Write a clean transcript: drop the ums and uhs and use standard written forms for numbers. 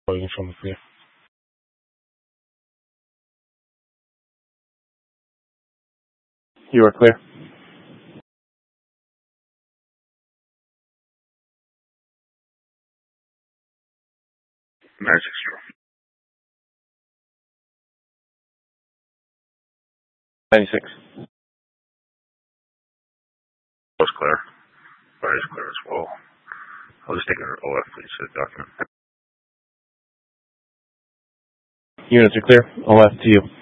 Oh, you can show me clear. You are clear. 96. Was clear. Fire is clear as well. I'll just take an OF, please, for the document. Units are clear. OF to you.